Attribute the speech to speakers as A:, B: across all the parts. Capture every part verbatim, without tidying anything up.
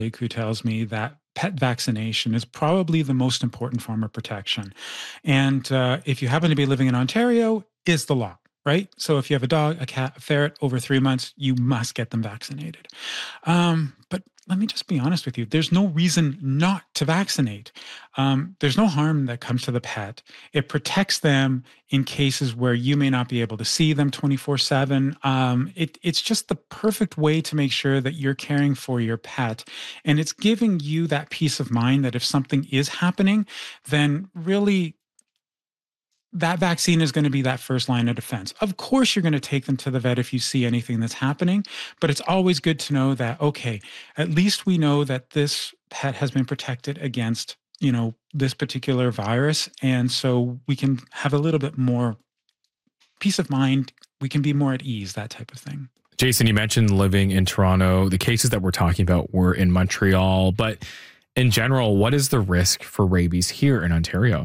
A: who tells me that pet vaccination is probably the most important form of protection. And uh, if you happen to be living in Ontario, is the law, right? So if you have a dog, a cat, a ferret over three months, you must get them vaccinated. Um, but let me just be honest with you. There's no reason not to vaccinate. Um, there's no harm that comes to the pet. It protects them in cases where you may not be able to see them twenty-four seven. Um, it, it's just the perfect way to make sure that you're caring for your pet. And it's giving you that peace of mind that if something is happening, then really that vaccine is going to be that first line of defense. Of course, you're going to take them to the vet if you see anything that's happening, but it's always good to know that, okay, at least we know that this pet has been protected against, you know, this particular virus. And so we can have a little bit more peace of mind. We can be more at ease, that type of thing.
B: Jason, you mentioned living in Toronto. The cases that we're talking about were in Montreal, but in general, what is the risk for rabies here in Ontario?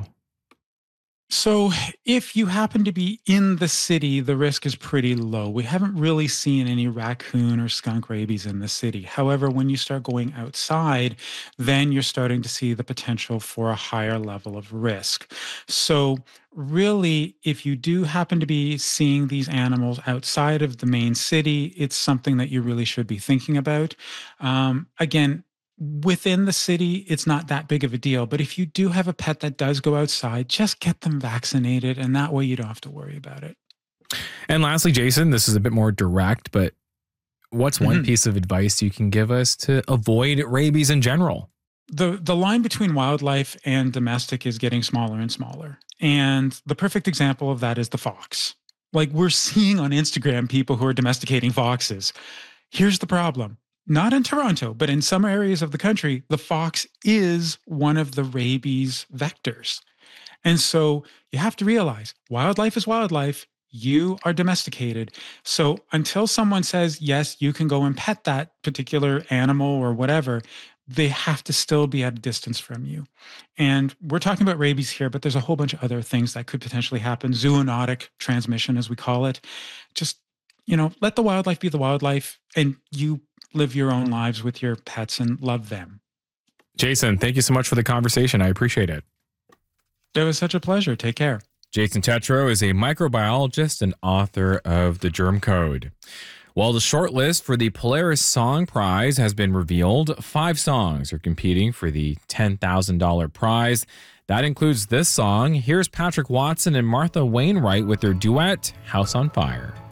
A: So if you happen to be in the city, the risk is pretty low. We haven't really seen any raccoon or skunk rabies in the city. However, when you start going outside, then you're starting to see the potential for a higher level of risk. So really, if you do happen to be seeing these animals outside of the main city, it's something that you really should be thinking about. Um, again, within the city, it's not that big of a deal. But if you do have a pet that does go outside, just get them vaccinated. And that way you don't have to worry about it.
B: And lastly, Jason, this is a bit more direct, but what's one mm-hmm. piece of advice you can give us to avoid rabies in general?
A: The, the line between wildlife and domestic is getting smaller and smaller. And the perfect example of that is the fox. Like we're seeing on Instagram people who are domesticating foxes. Here's the problem. Not in Toronto, but in some areas of the country, the fox is one of the rabies vectors. And so you have to realize wildlife is wildlife. You are domesticated. So until someone says, yes, you can go and pet that particular animal or whatever, they have to still be at a distance from you. And we're talking about rabies here, but there's a whole bunch of other things that could potentially happen. Zoonotic transmission, as we call it. Just, you know, let the wildlife be the wildlife, and you live your own lives with your pets and love them.
B: Jason, thank you so much for the conversation. I appreciate it.
A: It was such a pleasure. Take care.
B: Jason Tetreault is a microbiologist and author of The Germ Code. Well, the shortlist for the Polaris Song Prize has been revealed. Five songs are competing for the ten thousand dollars prize. That includes this song. Here's Patrick Watson and Martha Wainwright with their duet, House on Fire.